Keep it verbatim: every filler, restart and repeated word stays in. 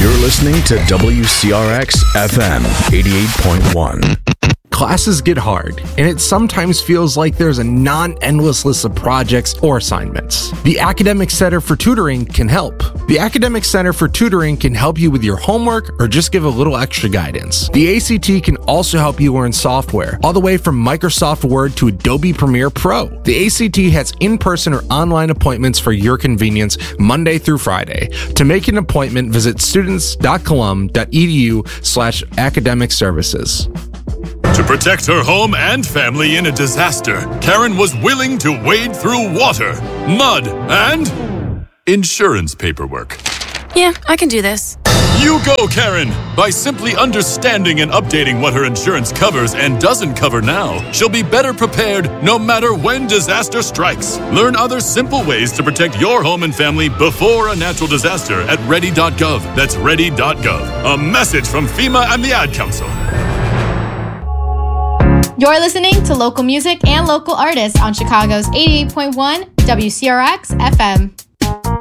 You're listening to W C R X F M eighty-eight point one. Classes get hard, and it sometimes feels like there's a non-endless list of projects or assignments. The Academic Center for Tutoring can help. The Academic Center for Tutoring can help you with your homework or just give a little extra guidance. The A C T can also help you learn software, all the way from Microsoft Word to Adobe Premiere Pro. The A C T has in-person or online appointments for your convenience Monday through Friday. To make an appointment, visit students.colum.edu slash academic services. To protect her home and family in a disaster, Karen was willing to wade through water, mud, and insurance paperwork. Yeah, I can do this. You go, Karen! By simply understanding and updating what her insurance covers and doesn't cover now, she'll be better prepared no matter when disaster strikes. Learn other simple ways to protect your home and family before a natural disaster at ready dot gov. That's ready dot gov. A message from FEMA and the Ad Council. You're listening to local music and local artists on Chicago's eighty-eight point one W C R X F M.